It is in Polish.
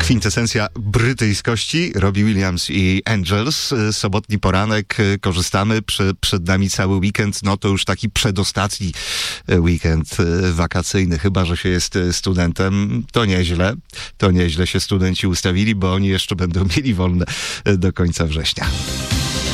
kwintesencja brytyjskości. Robbie Williams i Angels. Sobotni poranek, korzystamy. Przed nami cały weekend. No to już taki przedostatni weekend wakacyjny. Chyba że się jest studentem. To nieźle. To nieźle się studenci ustawili, bo oni jeszcze będą mieli wolne do końca września.